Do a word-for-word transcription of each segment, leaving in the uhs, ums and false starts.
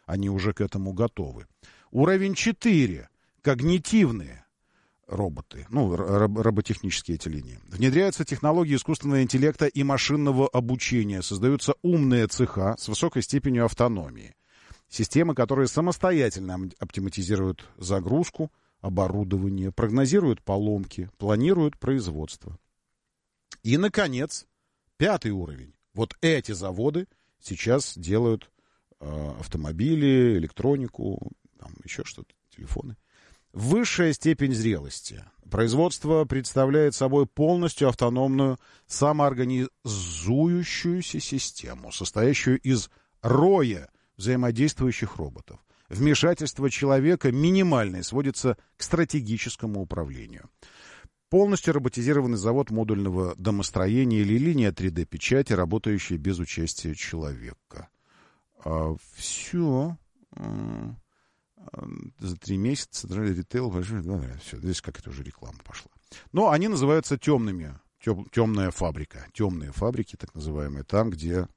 они уже к этому готовы. Уровень четыре. Когнитивные роботы, ну, роботехнические эти линии. Внедряются технологии искусственного интеллекта и машинного обучения. Создаются умные цеха с высокой степенью автономии. Системы, которые самостоятельно оптимизируют загрузку, оборудование, прогнозируют поломки, планируют производство. И, наконец, пятый уровень. Вот эти заводы сейчас делают э, автомобили, электронику, там еще что-то, телефоны. Высшая степень зрелости. Производство представляет собой полностью автономную, самоорганизующуюся систему, состоящую из роя взаимодействующих роботов. Вмешательство человека минимальное, сводится к стратегическому управлению. Полностью роботизированный завод модульного домостроения или линия три дэ-печати, работающая без участия человека. А, все... За три месяца ритейл, все, здесь как-то уже реклама пошла. Но они называются темными, тем, темная фабрика. Темные фабрики, так называемые, там, где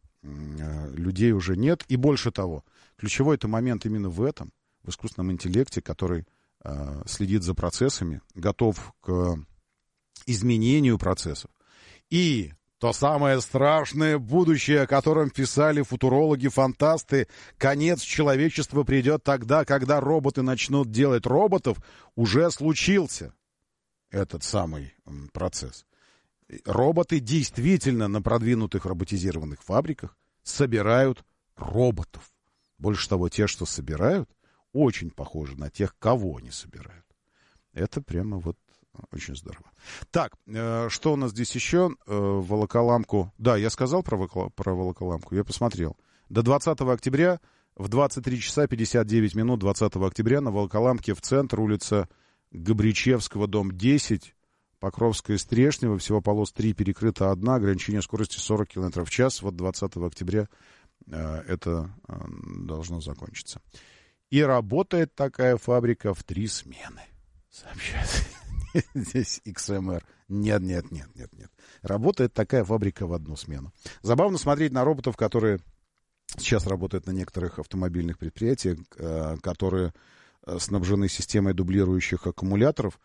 э, людей уже нет. И больше того, ключевой это момент именно в этом, в искусственном интеллекте, который э, следит за процессами, готов к изменению процессов. И то самое страшное будущее, о котором писали футурологи, фантасты, конец человечества придет тогда, когда роботы начнут делать роботов, уже случился этот самый процесс. Роботы действительно на продвинутых роботизированных фабриках собирают роботов. Больше того, те, что собирают, очень похожи на тех, кого они собирают. Это прямо вот очень здорово. Так, э, что у нас здесь еще? Э, волоколамку. Да, я сказал про, волокол... про волоколамку, я посмотрел. До двадцатого октября в двадцать три часа пятьдесят девять минут двадцатого октября на Волоколамке в центр, улица Габричевского, дом десять, Покровская и Стрешнева, всего полос три, перекрыта одна, ограничение скорости сорок километров в час. Вот двадцатого октября э, это э, должно закончиться. И работает такая фабрика в три смены. Сообщается. Здесь икс эм эр. Нет, нет, нет, нет, нет. Работает такая фабрика в одну смену. Забавно смотреть на роботов, которые сейчас работают на некоторых автомобильных предприятиях, которые снабжены системой дублирующих аккумуляторов.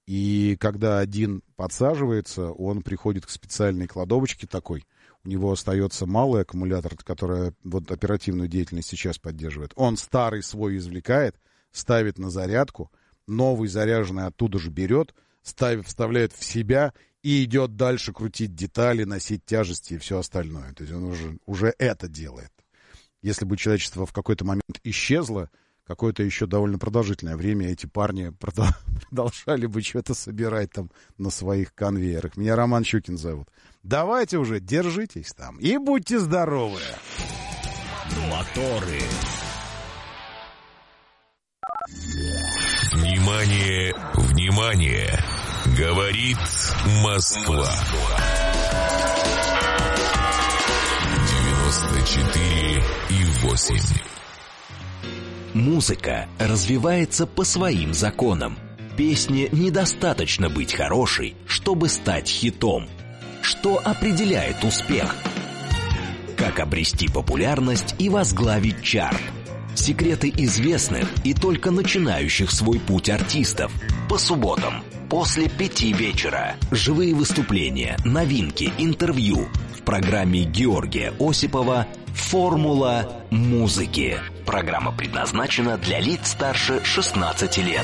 И когда один подсаживается, он приходит к специальной кладовочке такой. У него остается малый аккумулятор, который вот оперативную деятельность сейчас поддерживает. Он старый свой извлекает, ставит на зарядку, новый заряженный оттуда же берет, ставит, вставляет в себя и идет дальше крутить детали, носить тяжести и все остальное. То есть он уже, уже это делает. Если бы человечество в какой-то момент исчезло, какое-то еще довольно продолжительное время эти парни продолжали бы что-то собирать там на своих конвейерах. Меня Роман Щукин зовут. Давайте уже, держитесь там и будьте здоровы. Моторы. Внимание, внимание! Говорит Москва. девяносто четыре и восемь. Музыка развивается по своим законам. Песне недостаточно быть хорошей, чтобы стать хитом. Что определяет успех? Как обрести популярность и возглавить чарт? Секреты известных и только начинающих свой путь артистов. По субботам после пяти вечера. Живые выступления, новинки, интервью. В программе Георгия Осипова «Формула музыки». Программа предназначена для лиц старше шестнадцати лет.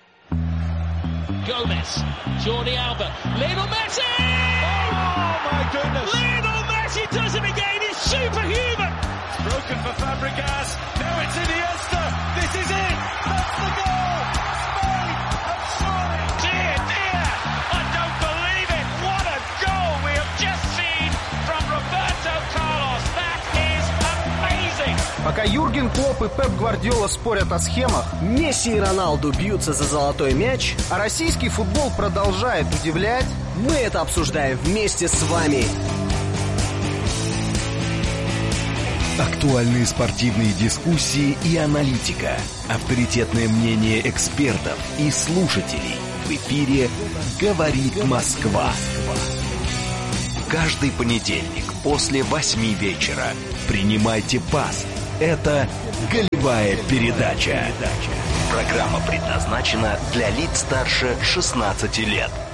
Gomez, Jordi Alba, Lionel Messi! Oh my goodness! Lionel Messi does it again. It's superhuman. It's broken for Fabregas. Now it's Iniesta. This is it. That's the goal. Spain have scored. Dear, dear, I don't believe it. What a goal we have just seen from Roberto Carlos. That is amazing. Пока Юрген Клопп и Пеп Гвардиола спорят о схемах, Месси и Роналду бьются за золотой мяч, а российский футбол продолжает удивлять, мы это обсуждаем вместе с вами. Актуальные спортивные дискуссии и аналитика. Авторитетное мнение экспертов и слушателей. В эфире «Говорит Москва». Каждый понедельник после восьми вечера принимайте пас Это «Голевая передача». Программа предназначена для лиц старше шестнадцати лет.